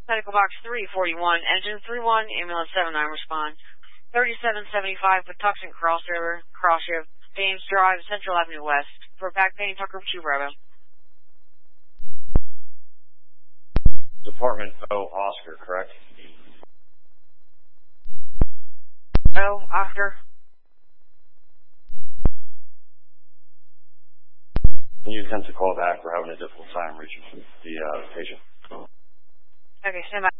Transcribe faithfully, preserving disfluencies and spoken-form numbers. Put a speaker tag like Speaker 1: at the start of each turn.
Speaker 1: Medical box three forty-one, engine three one, ambulance seven nine, respond. thirty-seven seventy-five, Patuxent crossover, cross shift, James Drive, Central Avenue West. For back pain, Tucker two Bravo.
Speaker 2: Department O, Oscar, correct?
Speaker 1: O, Oscar.
Speaker 2: Can you attempt to call back? We're having a difficult time reaching the uh, patient.
Speaker 1: Okay, stand by.